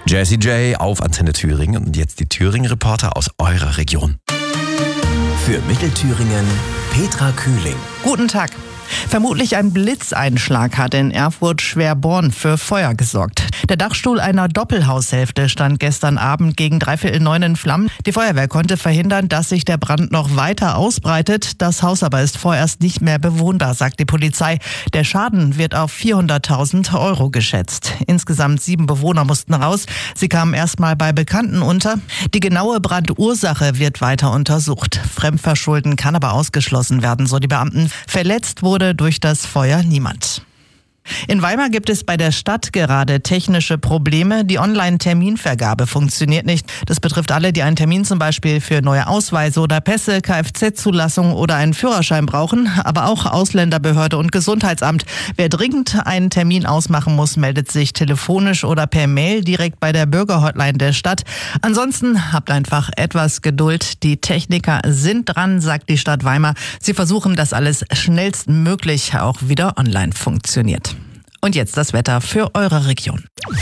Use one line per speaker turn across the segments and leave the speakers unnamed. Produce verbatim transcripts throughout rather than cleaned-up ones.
Jessie J auf Antenne Thüringen und jetzt die Thüringen-Reporter aus eurer Region.
Für Mittelthüringen Petra Kühling.
Guten Tag. Vermutlich ein Blitzeinschlag hat in Erfurt-Schwerborn für Feuer gesorgt. Der Dachstuhl einer Doppelhaushälfte stand gestern Abend gegen dreiviertel neun in Flammen. Die Feuerwehr konnte verhindern, dass sich der Brand noch weiter ausbreitet. Das Haus aber ist vorerst nicht mehr bewohnbar, sagt die Polizei. Der Schaden wird auf vierhunderttausend Euro geschätzt. Insgesamt sieben Bewohner mussten raus. Sie kamen erstmal bei Bekannten unter. Die genaue Brandursache wird weiter untersucht. Fremdverschulden kann aber ausgeschlossen werden, so die Beamten. Verletzt wurde durch das Feuer niemand. In Weimar gibt es bei der Stadt gerade technische Probleme. Die Online-Terminvergabe funktioniert nicht. Das betrifft alle, die einen Termin zum Beispiel für neue Ausweise oder Pässe, Kfz-Zulassung oder einen Führerschein brauchen, aber auch Ausländerbehörde und Gesundheitsamt. Wer dringend einen Termin ausmachen muss, meldet sich telefonisch oder per Mail direkt bei der Bürgerhotline der Stadt. Ansonsten habt einfach etwas Geduld. Die Techniker sind dran, sagt die Stadt Weimar. Sie versuchen, dass alles schnellstmöglich auch wieder online funktioniert. Und jetzt das Wetter für eure Region.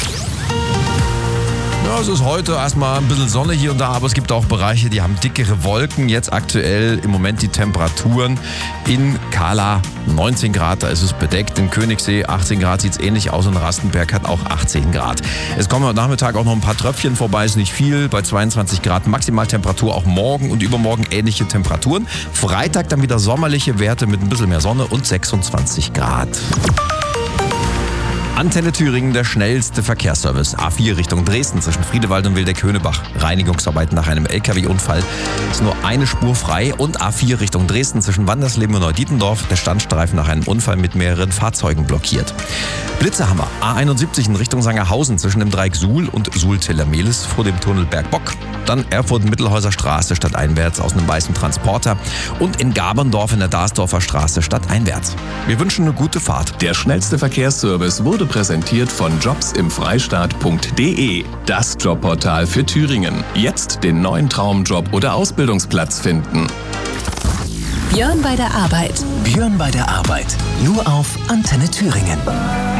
Ja, es ist heute erstmal ein bisschen Sonne hier und da, aber es gibt auch Bereiche, die haben dickere Wolken. Jetzt aktuell im Moment die Temperaturen in Kahla neunzehn Grad, da ist es bedeckt. In Königssee achtzehn Grad, sieht es ähnlich aus und Rastenberg hat auch achtzehn Grad. Es kommen heute Nachmittag auch noch ein paar Tröpfchen vorbei, ist nicht viel, bei zweiundzwanzig Grad Maximaltemperatur, auch morgen und übermorgen ähnliche Temperaturen. Freitag dann wieder sommerliche Werte mit ein bisschen mehr Sonne und sechsundzwanzig Grad. Antenne Thüringen, der schnellste Verkehrsservice. A vier Richtung Dresden zwischen Friedewald und Wildeck-Höhnebach. Reinigungsarbeiten nach einem L K W-Unfall. Ist nur eine Spur frei. Und A vier Richtung Dresden zwischen Wandersleben und Neudietendorf. Der Standstreifen nach einem Unfall mit mehreren Fahrzeugen blockiert. Blitze haben wir. A einundsiebzig in Richtung Sangerhausen zwischen dem Dreieck Suhl und Suhl-Tiller-Mehlis vor dem Tunnel Bergbock. Dann Erfurt-Mittelhäuser Straße stadteinwärts aus einem weißen Transporter. Und in Gaberndorf in der Darsdorfer Straße stadteinwärts. Wir wünschen eine gute Fahrt.
Der schnellste Verkehrsservice wurde präsentiert von jobs im freistaat punkt de. Das Jobportal für Thüringen. Jetzt den neuen Traumjob oder Ausbildungsplatz finden.
Björn bei der Arbeit.
Björn bei der Arbeit. Nur auf Antenne Thüringen.